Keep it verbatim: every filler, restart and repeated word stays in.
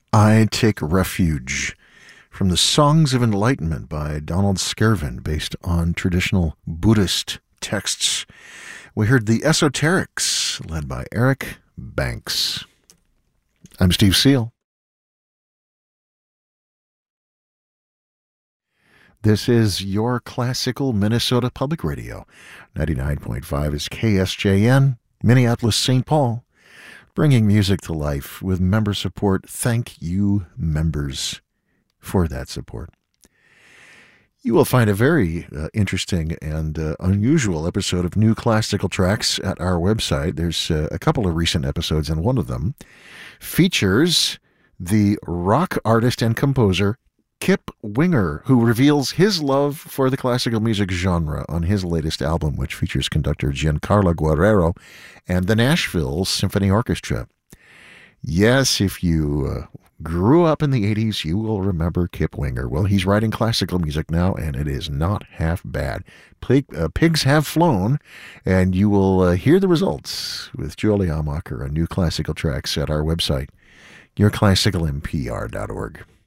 I Take Refuge from the Songs of Enlightenment by Donald Skervin, based on traditional Buddhist texts. We heard The Esoterics, led by Eric Banks. I'm Steve Seal. This is your classical Minnesota Public Radio. ninety-nine point five is K S J N, Minneapolis, Saint Paul. Bringing music to life with member support. Thank you, members, for that support. You will find a very uh, interesting and uh, unusual episode of New Classical Tracks at our website. There's uh, a couple of recent episodes, and one of them features the rock artist and composer Kip Winger, who reveals his love for the classical music genre on his latest album, which features conductor Giancarlo Guerrero and the Nashville Symphony Orchestra. Yes, if you uh, grew up in the eighties, you will remember Kip Winger. Well, he's writing classical music now, and it is not half bad. Pig, uh, Pigs Have Flown, and you will uh, hear the results with Julie Amacher on New Classical Tracks at our website, your classical m p r dot org.